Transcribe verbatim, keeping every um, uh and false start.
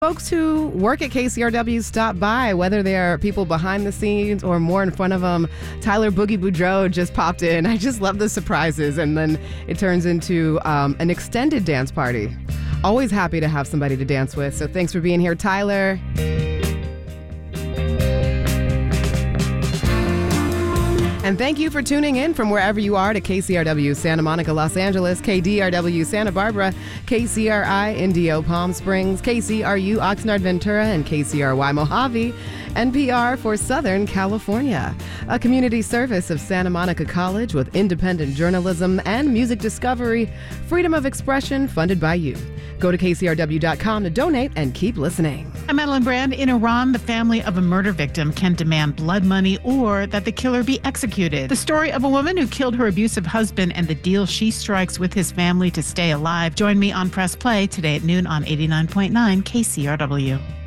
Folks who work at K C R W stop by, whether they are people behind the scenes or more in front of them. Tyler Boogie Boudreaux just popped in. I just love the surprises, and then it turns into um, an extended dance party. Always happy to have somebody to dance with, so thanks for being here, Tyler. And thank you for tuning in from wherever you are to K C R W Santa Monica, Los Angeles, K D R W Santa Barbara, K C R I Indio Palm Springs, K C R U Oxnard Ventura, and K C R Y Mojave, N P R for Southern California. A community service of Santa Monica College with independent journalism and music discovery, freedom of expression funded by you. Go to K C R W dot com to donate and keep listening. I'm Madeline Brand. In Iran, the family of a murder victim can demand blood money or that the killer be executed. The story of a woman who killed her abusive husband and the deal she strikes with his family to stay alive. Join me on Press Play today at noon on eighty-nine point nine K C R W.